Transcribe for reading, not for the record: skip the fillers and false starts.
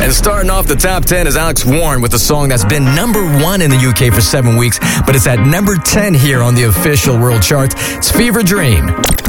And starting off the top 10 is Alex Warren with a song that's been number 1 in the UK for 7 weeks, but it's at number 10 here on the official world chart. It's Fever Dream.